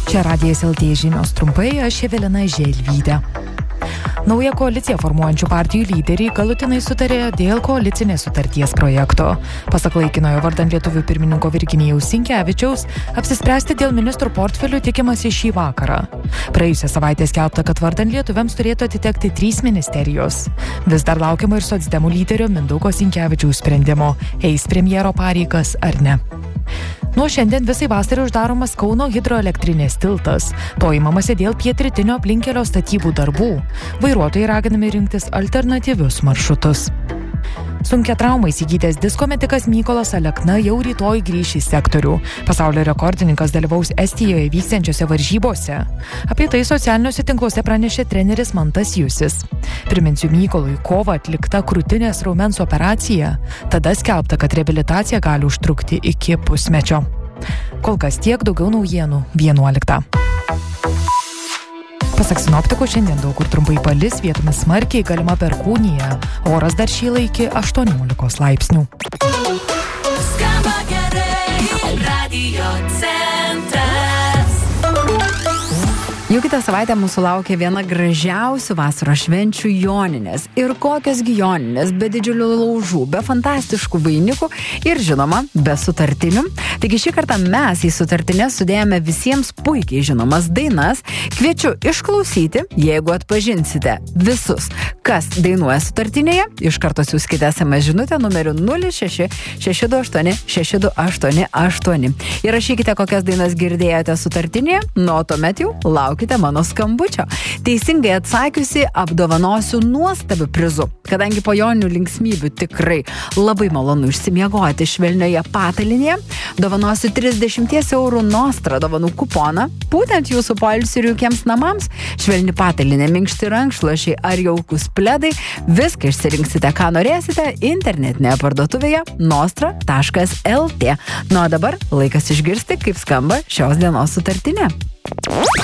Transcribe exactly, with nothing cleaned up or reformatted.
Čia Radijas L T žinios trumpai, aš Evelina Želvytė. Nauja koalicija formuojančių partijų lyderiai galutinai sutarė dėl koalicinės sutarties projekto. Pasak laikinojo vardan lietuvių pirmininko Virginijaus Sinkevičiaus, apsispręsti dėl ministrų portfelių tikimasi šį vakarą. Praėjusią savaitę skelbta, kad vardan lietuviams turėtų atitekti trys ministerijos. Vis dar laukiama ir socdemų lyderio Mindaugo Sinkevičiaus sprendimo, eis premjero pareigas ar ne. Nuo šiandien visai vasarai uždaromas Kauno hidroelektrinės tiltas. To įmamasi dėl pietrytinio aplinkelio statybų darbų. Vairuotojai raginami rinktis alternatyvius maršrutus. Sunkia trauma įsigytęs disko metikas Mykolas Alekna jau rytoj grįš į sektorių. Pasaulio rekordininkas dalyvaus Estijoje vyksiančiose varžybose. Apie tai socialiniuose tinkluose pranešė treneris Mantas Jusis. Priminsiu, Mykolui kovą atlikta krūtinės raumens operacija. Tada skelbta, kad reabilitacija gali užtrukti iki pusmečio. Kol kas tiek, daugiau naujienų vienuoliktą. Pasak sinoptikų, šiandien daug kur trumpai palis, vietomis smarkiai galima perkūnija. Oras dar šyla iki aštuoniolikos laipsnių. Skamba gerai, Radio centras. Jau kitą savaitę mūsų laukia viena gražiausių vasaros švenčių Joninės. Ir kokios gi Joninės, be didžiulių laužų, be fantastiškų vainikų ir, žinoma, be sutartinių. Taigi šį kartą mes į sutartinės sudėjome visiems puikiai žinomas dainas. Kviečiu išklausyti, jeigu atpažinsite visus, kas dainuoja sutartinėje. Iš karto siųskite S M S žinutę numeriu nulis šeši šeši du aštuoni šeši du aštuoni aštuoni. Įrašykite, kokias dainas girdėjote sutartinėje, nuo tuomet jau laukite mano skambučio. Teisingai atsakiusi apdovanosiu nuostabiu prizu. Kadangi po joninių linksmybių tikrai labai malonu išsimiegoti švelnioje patalynėje, dovanosiu trisdešimt eurų Nostra dovanų kuponą. Būtent jūsų poilsiui ir jaukiems namams švelni patalynė, minkšti rankšluošiai ar jaukus pledai. Viską išsirinksite, ką norėsite, internetinėje parduotuvėje nostra taškas L T. Nu, o dabar laikas išgirsti, kaip skamba šios dienos sutartinė.